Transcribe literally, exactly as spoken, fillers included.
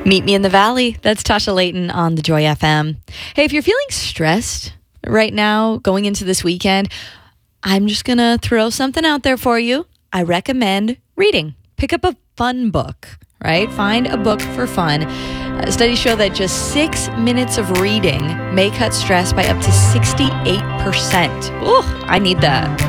Meet Me in the Valley. That's Tasha Layton on the Joy F M. Hey, if you're feeling stressed right now going into this weekend, I'm just going to throw something out there for you. I recommend reading. Pick up a fun book, right? Find a book for fun. Uh, studies show that just six minutes of reading may cut stress by up to sixty-eight percent. Ooh, I need that.